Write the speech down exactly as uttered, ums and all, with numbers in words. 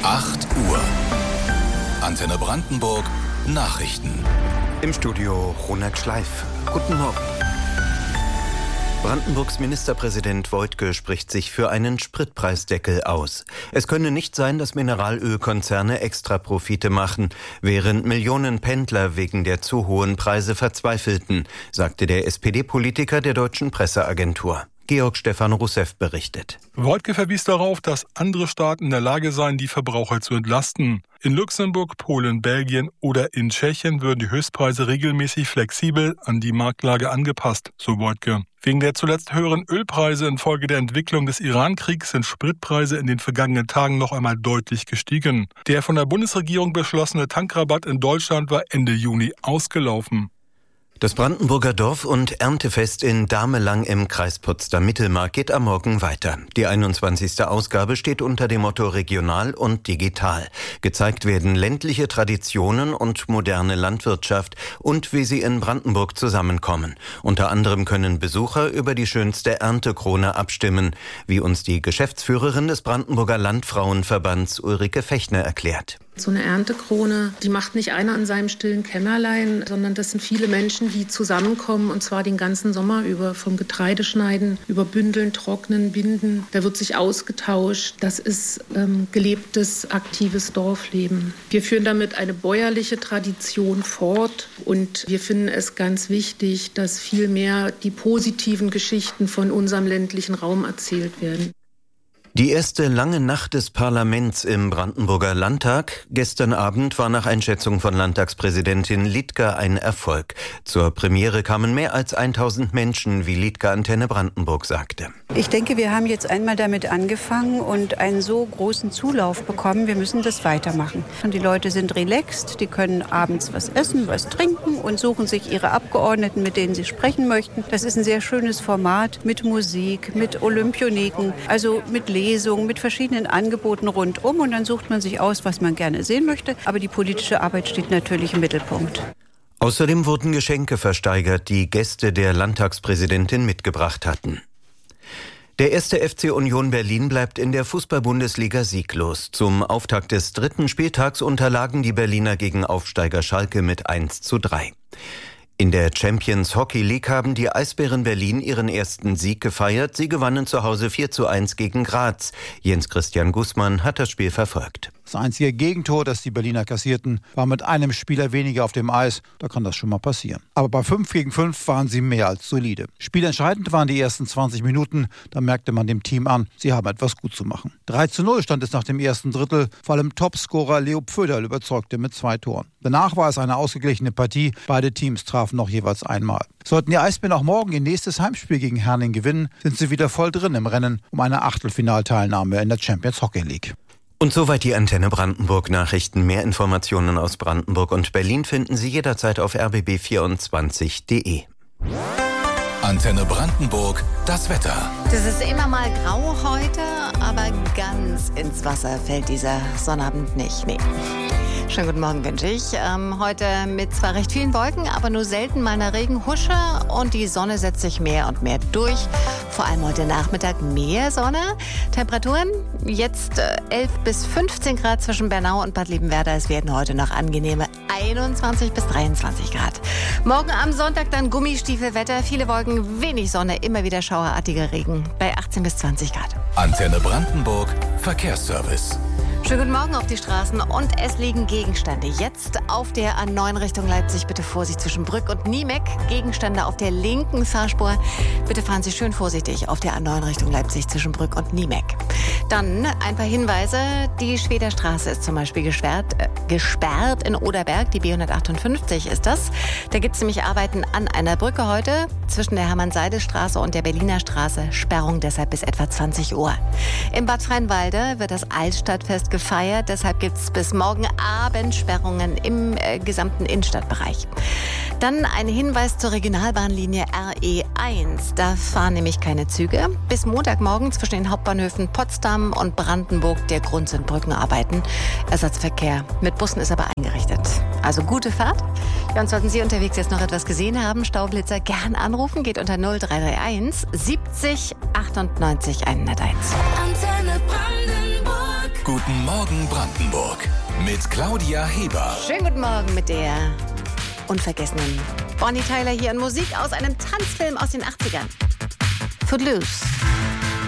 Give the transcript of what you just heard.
acht Uhr. Antenne Brandenburg Nachrichten. Im Studio Ronald Schleif. Guten Morgen. Brandenburgs Ministerpräsident Woidke spricht sich für einen Spritpreisdeckel aus. Es könne nicht sein, dass Mineralölkonzerne Extraprofite machen, während Millionen Pendler wegen der zu hohen Preise verzweifelten, sagte der S P D-Politiker der Deutschen Presseagentur. Georg Stefan Rousseff berichtet. Woidke verwies darauf, dass andere Staaten in der Lage seien, die Verbraucher zu entlasten. In Luxemburg, Polen, Belgien oder in Tschechien würden die Höchstpreise regelmäßig flexibel an die Marktlage angepasst, so Woidke. Wegen der zuletzt höheren Ölpreise infolge der Entwicklung des Iran-Kriegs sind Spritpreise in den vergangenen Tagen noch einmal deutlich gestiegen. Der von der Bundesregierung beschlossene Tankrabatt in Deutschland war Ende Juni ausgelaufen. Das Brandenburger Dorf- und Erntefest in Damelang im Kreis Potsdam-Mittelmark geht am Morgen weiter. Die einundzwanzigste Ausgabe steht unter dem Motto Regional und Digital. Gezeigt werden ländliche Traditionen und moderne Landwirtschaft und wie sie in Brandenburg zusammenkommen. Unter anderem können Besucher über die schönste Erntekrone abstimmen, wie uns die Geschäftsführerin des Brandenburger Landfrauenverbands Ulrike Fechner erklärt. So eine Erntekrone, die macht nicht einer an seinem stillen Kämmerlein, sondern das sind viele Menschen, die zusammenkommen und zwar den ganzen Sommer über, vom Getreideschneiden über Bündeln, Trocknen, Binden. Da wird sich ausgetauscht. Das ist ähm, gelebtes, aktives Dorfleben. Wir führen damit eine bäuerliche Tradition fort und wir finden es ganz wichtig, dass viel mehr die positiven Geschichten von unserem ländlichen Raum erzählt werden. Die erste lange Nacht des Parlaments im Brandenburger Landtag gestern Abend war nach Einschätzung von Landtagspräsidentin Liedger ein Erfolg. Zur Premiere kamen mehr als tausend Menschen, wie Liedger Antenne Brandenburg sagte. Ich denke, wir haben jetzt einmal damit angefangen und einen so großen Zulauf bekommen. Wir müssen das weitermachen. Und die Leute sind relaxed, die können abends was essen, was trinken und suchen sich ihre Abgeordneten, mit denen sie sprechen möchten. Das ist ein sehr schönes Format mit Musik, mit Olympioniken, also mit Lesungen, mit verschiedenen Angeboten rundum und dann sucht man sich aus, was man gerne sehen möchte. Aber die politische Arbeit steht natürlich im Mittelpunkt. Außerdem wurden Geschenke versteigert, die Gäste der Landtagspräsidentin mitgebracht hatten. Der erste F C Union Berlin bleibt in der Fußball-Bundesliga sieglos. Zum Auftakt des dritten Spieltags unterlagen die Berliner gegen Aufsteiger Schalke mit eins zu drei. In der Champions Hockey League haben die Eisbären Berlin ihren ersten Sieg gefeiert. Sie gewannen zu Hause vier zu eins gegen Graz. Jens Christian Gußmann hat das Spiel verfolgt. Das einzige Gegentor, das die Berliner kassierten, war mit einem Spieler weniger auf dem Eis. Da kann das schon mal passieren. Aber bei fünf gegen fünf waren sie mehr als solide. Spielentscheidend waren die ersten zwanzig Minuten. Da merkte man dem Team an, sie haben etwas gut zu machen. drei zu null stand es nach dem ersten Drittel. Vor allem Topscorer Leo Pföderl überzeugte mit zwei Toren. Danach war es eine ausgeglichene Partie. Beide Teams trafen noch jeweils einmal. Sollten die Eisbären auch morgen ihr nächstes Heimspiel gegen Herning gewinnen, sind sie wieder voll drin im Rennen um eine Achtelfinalteilnahme in der Champions Hockey League. Und soweit die Antenne Brandenburg Nachrichten. Mehr Informationen aus Brandenburg und Berlin finden Sie jederzeit auf r b b vierundzwanzig punkt de. Antenne Brandenburg, das Wetter. Das ist immer mal grau heute, aber ganz ins Wasser fällt dieser Sonnabend nicht. Nee. Schönen guten Morgen wünsche ich. Ähm, heute mit zwar recht vielen Wolken, aber nur selten mal eine Regenhusche und die Sonne setzt sich mehr und mehr durch. Vor allem heute Nachmittag mehr Sonne. Temperaturen jetzt äh, elf bis fünfzehn Grad zwischen Bernau und Bad Liebenwerda. Es werden heute noch angenehme einundzwanzig bis dreiundzwanzig Grad. Morgen am Sonntag dann Gummistiefelwetter, viele Wolken, wenig Sonne, immer wieder schauerartiger Regen bei achtzehn bis zwanzig Grad. Antenne Brandenburg, Verkehrsservice. Schönen guten Morgen auf die Straßen und es liegen Gegenstände. Jetzt auf der A neun Richtung Leipzig, bitte Vorsicht zwischen Brück und Niemeck. Gegenstände auf der linken Fahrspur. Bitte fahren Sie schön vorsichtig auf der A neun Richtung Leipzig zwischen Brück und Niemeck. Dann ein paar Hinweise. Die Schwederstraße ist zum Beispiel gesperrt, äh, gesperrt in Oderberg. Die B hundertachtundfünfzig ist das. Da gibt es nämlich Arbeiten an einer Brücke heute zwischen der Hermann-Seides-Straße und der Berliner Straße. Sperrung deshalb bis etwa zwanzig Uhr. Im Bad Freienwalde wird das Altstadtfest gefeiert. Deshalb gibt es bis morgen Abend Sperrungen im äh, gesamten Innenstadtbereich. Dann ein Hinweis zur Regionalbahnlinie R E eins. Da fahren nämlich keine Züge. Bis Montagmorgen zwischen den Hauptbahnhöfen Potsdam und Brandenburg der Grund sind Brückenarbeiten. Ersatzverkehr mit Bussen ist aber eingerichtet. Also gute Fahrt. Ja, und sollten Sie unterwegs jetzt noch etwas gesehen haben, Staublitzer gern anrufen. Geht unter null drei drei eins siebzig achtundneunzig hunderteins. Antenne Brandenburg. Guten Morgen Brandenburg mit Claudia Heber. Schönen guten Morgen mit der unvergessenen Bonnie Tyler hier in Musik aus einem Tanzfilm aus den achtzigern. Footloose.